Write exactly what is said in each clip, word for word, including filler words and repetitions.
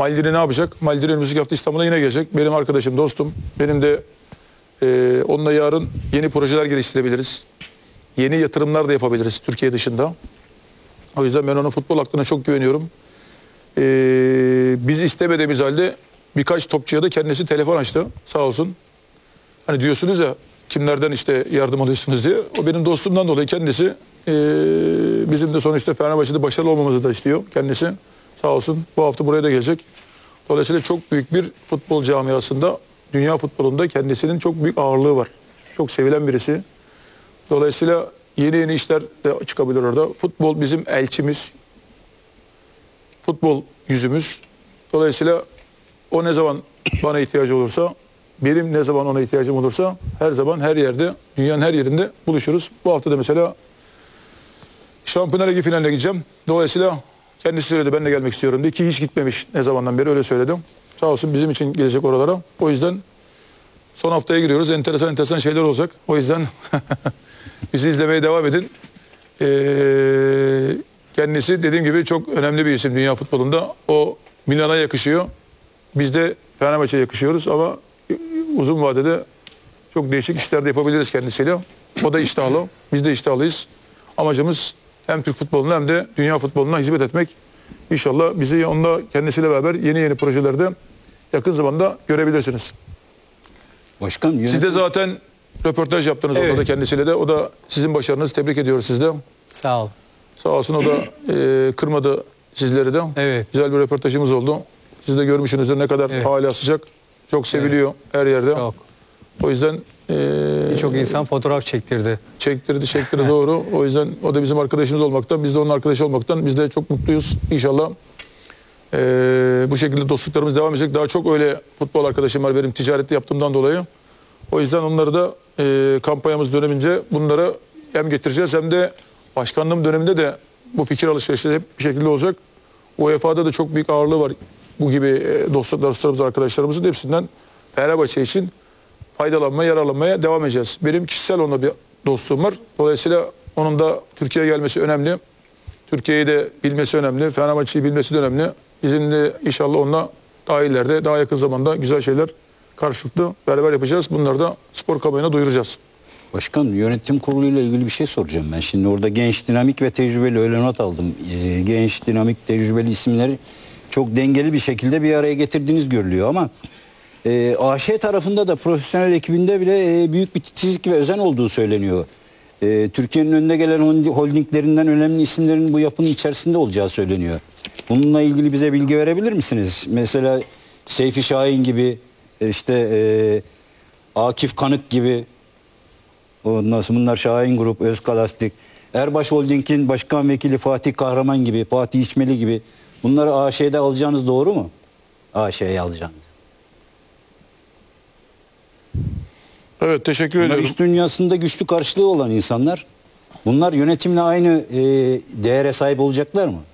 Maldini ne yapacak? Maldini önümüzdeki hafta İstanbul'a yine gelecek. Benim arkadaşım, dostum. Benim de e, onunla yarın yeni projeler geliştirebiliriz. Yeni yatırımlar da yapabiliriz Türkiye dışında. O yüzden ben onun futbol aklına çok güveniyorum. E, biz istemediğimiz halde birkaç topçuya da kendisi telefon açtı. Sağ olsun. Hani diyorsunuz ya kimlerden işte yardım alıyorsunuz diye. O benim dostumdan dolayı kendisi e, bizim de sonuçta Fenerbahçe'de başarılı olmamızı da istiyor kendisi. Sağ olsun. Bu hafta buraya da gelecek. Dolayısıyla çok büyük bir futbol camiasında, dünya futbolunda kendisinin çok büyük ağırlığı var. Çok sevilen birisi. Dolayısıyla yeni yeni işler de çıkabilir orada. Futbol bizim elçimiz. Futbol yüzümüz. Dolayısıyla o ne zaman bana ihtiyacı olursa, benim ne zaman ona ihtiyacım olursa her zaman her yerde, dünyanın her yerinde buluşuruz. Bu hafta da mesela Şampiyonlar Ligi finaline gideceğim. Dolayısıyla kendisi söyledi ben de gelmek istiyorum diye ki hiç gitmemiş ne zamandan beri öyle söyledim. Sağ olsun bizim için gelecek oralara. O yüzden son haftaya giriyoruz. Enteresan enteresan şeyler olacak. O yüzden bizi izlemeye devam edin. Ee, kendisi dediğim gibi çok önemli bir isim dünya futbolunda. O Milan'a yakışıyor. Biz de Fenerbahçe'ye yakışıyoruz ama uzun vadede çok değişik işler de yapabiliriz kendisiyle. O da iştahlı. Biz de iştahlıyız. Amacımız hem Türk futboluna hem de dünya futboluna hizmet etmek. İnşallah bizi onunla kendisiyle beraber yeni yeni projelerde yakın zamanda görebilirsiniz. Başkan, yönetim... Siz de zaten röportaj yaptınız evet. Orada da kendisiyle de. O da sizin başarınızı tebrik ediyoruz siz de. Sağ ol. Sağ olsun o da e, kırmadı sizleri de. Evet. Güzel bir röportajımız oldu. Siz de görmüşsünüzdür ne kadar evet. Hala sıcak. Çok seviliyor evet. Her yerde. Çok. O yüzden e, çok insan fotoğraf çektirdi. Çektirdi, çektirdi doğru. O yüzden o da bizim arkadaşımız olmaktan, biz de onun arkadaşı olmaktan biz de çok mutluyuz. İnşallah e, bu şekilde dostluklarımız devam edecek. Daha çok öyle futbol arkadaşım var benim ticarette yaptığımdan dolayı. O yüzden onları da e, kampanyamız dönemince bunları hem getireceğiz hem de başkanlığım döneminde de bu fikir alışverişleri hep bir şekilde olacak. U E F A'da da çok büyük ağırlığı var. Bu gibi e, dostluklar, dostlarımız, arkadaşlarımızın hepsinden Fenerbahçe için faydalanmaya, yararlanmaya devam edeceğiz. Benim kişisel onunla bir dostluğum var. Dolayısıyla onun da Türkiye'ye gelmesi önemli. Türkiye'yi de bilmesi önemli. Fenerbahçe'yi bilmesi de önemli. Bizim de inşallah onunla daha ileride, daha yakın zamanda güzel şeyler karşılıklı beraber yapacağız. Bunları da spor kamuoyuna duyuracağız. Başkan, yönetim kuruluyla ilgili bir şey soracağım ben. Şimdi orada genç, dinamik ve tecrübeli öyle not aldım. Ee, genç, dinamik, tecrübeli isimleri çok dengeli bir şekilde bir araya getirdiğiniz görülüyor ama e, A Ş tarafında da profesyonel ekibinde bile e, büyük bir titizlik ve özen olduğu söyleniyor. E, Türkiye'nin önüne gelen holdinglerinden önemli isimlerin bu yapının içerisinde olacağı söyleniyor. Bununla ilgili bize bilgi verebilir misiniz? Mesela Seyfi Şahin gibi, işte e, Akif Kanık gibi, ondan sonra bunlar Şahin Grup, Özkalastik, Erbaş Holding'in başkan vekili Fatih Kahraman gibi, Fatih İçmeli gibi, bunları A Ş'de alacağınız doğru mu? A Ş'ye alacağınız. Evet, teşekkür bunlar ediyorum. İş dünyasında güçlü karşılığı olan insanlar. Bunlar yönetimle aynı e, değere sahip olacaklar mı?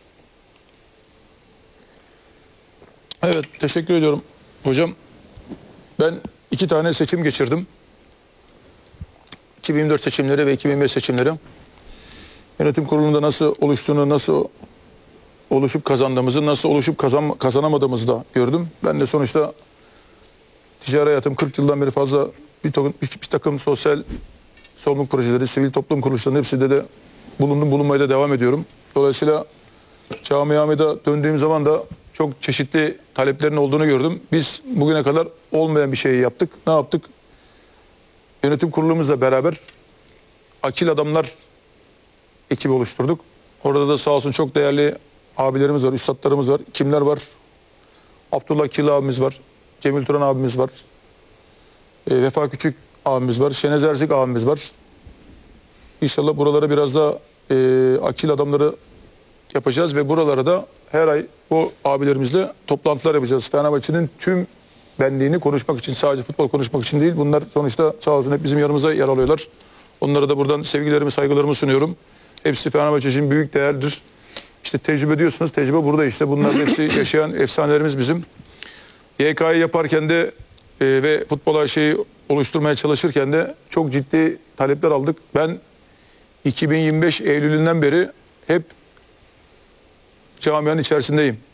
Evet, teşekkür ediyorum. Hocam, ben iki tane seçim geçirdim. iki bin yirmi dört seçimleri ve iki bin yirmi beş seçimleri. Yönetim kurulunda nasıl oluştuğunu, nasıl oluşup kazandığımızı, nasıl oluşup kazan, kazanamadığımızı da gördüm. Ben de sonuçta ticari hayatım kırk yıldan beri fazla bir takım, bir, bir takım sosyal sorumluluk projeleri, sivil toplum kuruluşlarının hepsinde de bulundum, bulunmaya da devam ediyorum. Dolayısıyla camiamda döndüğüm zaman da çok çeşitli taleplerin olduğunu gördüm. Biz bugüne kadar olmayan bir şeyi yaptık. Ne yaptık? Yönetim kurulumuzla beraber Akil Adamlar ekibi oluşturduk. Orada da sağ olsun çok değerli abilerimiz var, üstadlarımız var. Kimler var? Abdullah Kil abimiz var. Cemil Turan abimiz var. E, Vefa Küçük abimiz var. Şenez Erzik abimiz var. İnşallah buralara biraz da e, akil adamları yapacağız ve buralara da her ay bu abilerimizle toplantılar yapacağız. Fenerbahçe'nin tüm benliğini konuşmak için, sadece futbol konuşmak için değil. Bunlar sonuçta sağ olsun hep bizim yanımıza yer alıyorlar. Onlara da buradan sevgilerimi, saygılarımı sunuyorum. Hepsi Fenerbahçe için büyük değerdir. İşte tecrübe diyorsunuz. Tecrübe burada işte. Bunların hepsi yaşayan efsanelerimiz bizim. Y K'yı yaparken de e, ve futbola şeyi oluşturmaya çalışırken de çok ciddi talepler aldık. Ben iki bin yirmi beş Eylül'ünden beri hep camianın içerisindeyim.